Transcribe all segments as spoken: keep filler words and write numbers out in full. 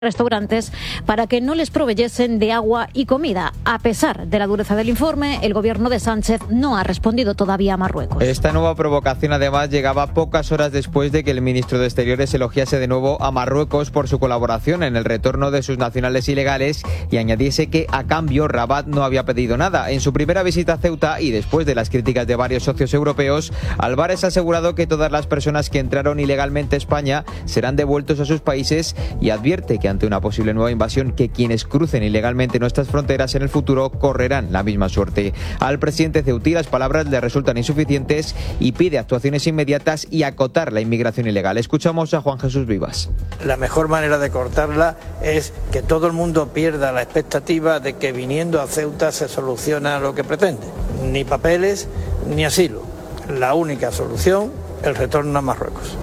restaurantes para que no les proveyesen de agua y comida. A pesar de la dureza del informe, el gobierno de Sánchez no ha respondido todavía a Marruecos. Esta nueva provocación además llegaba pocas horas después de que el ministro de Exteriores elogiase de nuevo a Marruecos por su colaboración en el retorno de sus nacionales ilegales y añadiese que a cambio Rabat no había pedido nada. En su primera visita a Ceuta y después de las críticas de varios socios europeos, Álvarez ha asegurado que todas las personas que entraron ilegalmente a España serán devueltos a sus países y advierte que ante una posible nueva invasión que quienes crucen ilegalmente nuestras fronteras en el futuro correrán la misma suerte. Al presidente ceutí las palabras le resultan insuficientes y pide actuaciones inmediatas y acotar la inmigración ilegal. Escuchamos a Juan Jesús Vivas. La mejor manera de cortarla es que todo el mundo pierda la expectativa de que viniendo a Ceuta se soluciona lo que pretende. Ni papeles ni asilo. La única solución, el retorno a Marruecos.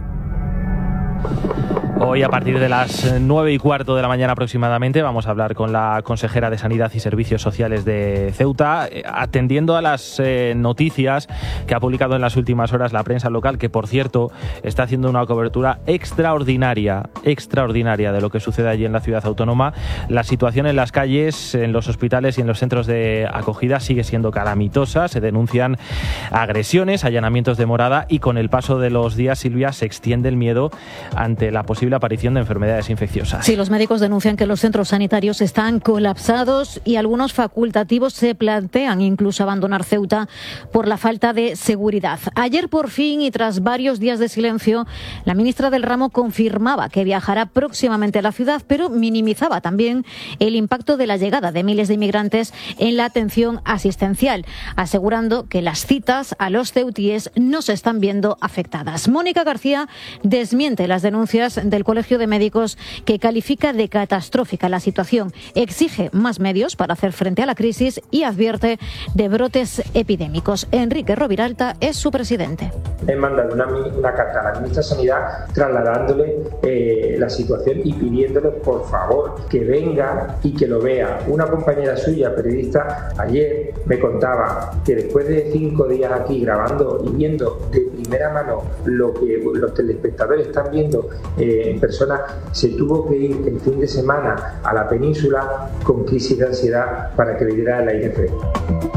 Hoy a partir de las nueve y cuarto de la mañana aproximadamente vamos a hablar con la consejera de Sanidad y Servicios Sociales de Ceuta, atendiendo a las eh, noticias que ha publicado en las últimas horas la prensa local, que por cierto está haciendo una cobertura extraordinaria, extraordinaria de lo que sucede allí en la ciudad autónoma. La situación en las calles, en los hospitales y en los centros de acogida sigue siendo calamitosa. Se denuncian agresiones, allanamientos de morada y con el paso de los días, Silvia, se extiende el miedo ante la posible aparición de enfermedades infecciosas. Sí, los médicos denuncian que los centros sanitarios están colapsados y algunos facultativos se plantean incluso abandonar Ceuta por la falta de seguridad. Ayer por fin y tras varios días de silencio, la ministra del ramo confirmaba que viajará próximamente a la ciudad, pero minimizaba también el impacto de la llegada de miles de inmigrantes en la atención asistencial, asegurando que las citas a los ceutíes no se están viendo afectadas. Mónica García desmiente las denuncias de el Colegio de Médicos, que califica de catastrófica la situación, exige más medios para hacer frente a la crisis y advierte de brotes epidémicos. Enrique Roviralta es su presidente. He mandado una, una carta a la ministra de Sanidad trasladándole eh, la situación y pidiéndole por favor que venga y que lo vea. Una compañera suya, periodista, ayer me contaba que después de cinco días aquí grabando y viendo de primera mano lo que los telespectadores están viendo eh, en persona, se tuvo que ir el fin de semana a la península con crisis de ansiedad para que le diera el aire fresco.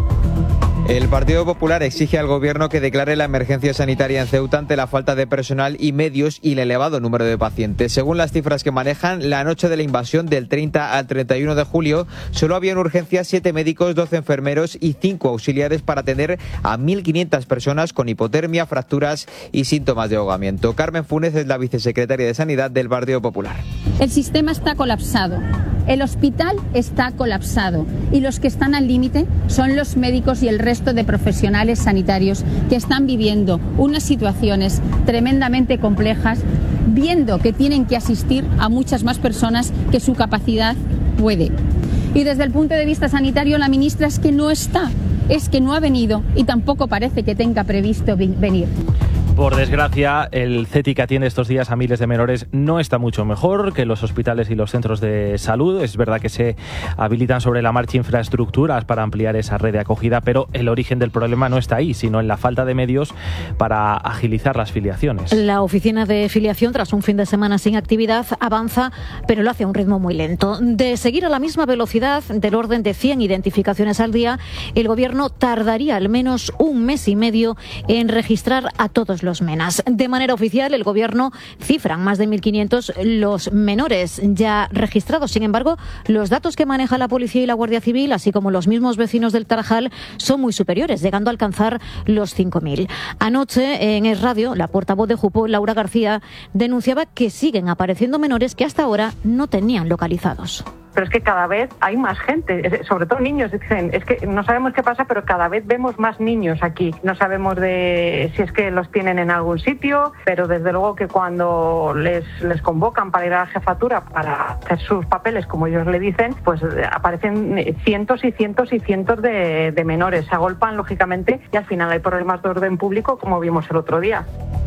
El Partido Popular exige al Gobierno que declare la emergencia sanitaria en Ceuta ante la falta de personal y medios y el elevado número de pacientes. Según las cifras que manejan, la noche de la invasión del treinta al treinta y uno de julio solo había en urgencias siete médicos, doce enfermeros y cinco auxiliares para atender a mil quinientas personas con hipotermia, fracturas y síntomas de ahogamiento. Carmen Funes es la vicesecretaria de Sanidad del Partido Popular. El sistema está colapsado. El hospital está colapsado y los que están al límite son los médicos y el resto de profesionales sanitarios que están viviendo unas situaciones tremendamente complejas, viendo que tienen que asistir a muchas más personas que su capacidad puede. Y desde el punto de vista sanitario, la ministra es que no está, es que no ha venido y tampoco parece que tenga previsto venir. Por desgracia, el C E T I que atiende estos días a miles de menores no está mucho mejor que los hospitales y los centros de salud. Es verdad que se habilitan sobre la marcha infraestructuras para ampliar esa red de acogida, pero el origen del problema no está ahí, sino en la falta de medios para agilizar las filiaciones. La oficina de filiación, tras un fin de semana sin actividad, avanza, pero lo hace a un ritmo muy lento. De seguir a la misma velocidad, del orden de cien identificaciones al día, el Gobierno tardaría al menos un mes y medio en registrar a todos los menas. De manera oficial, el Gobierno cifra en más de mil quinientos los menores ya registrados. Sin embargo, los datos que maneja la Policía y la Guardia Civil, así como los mismos vecinos del Tarajal, son muy superiores, llegando a alcanzar los cinco mil. Anoche, en Es Radio, la portavoz de Jupo, Laura García, denunciaba que siguen apareciendo menores que hasta ahora no tenían localizados. Pero es que cada vez hay más gente, sobre todo niños, dicen, es que no sabemos qué pasa, pero cada vez vemos más niños aquí. No sabemos de si es que los tienen en algún sitio, pero desde luego que cuando les, les convocan para ir a la jefatura para hacer sus papeles, como ellos le dicen, pues aparecen cientos y cientos y cientos de, de menores. Se agolpan, lógicamente, y al final hay problemas de orden público, como vimos el otro día.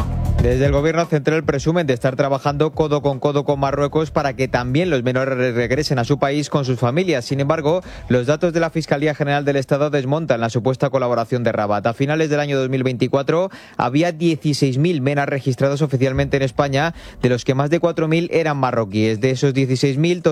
Desde el Gobierno central presumen de estar trabajando codo con codo con Marruecos para que también los menores regresen a su país con sus familias. Sin embargo, los datos de la Fiscalía General del Estado desmontan la supuesta colaboración de Rabat. A finales del año dos mil veinticuatro había dieciséis mil menas registrados oficialmente en España, de los que más de cuatro mil eran marroquíes. De esos dieciséis mil,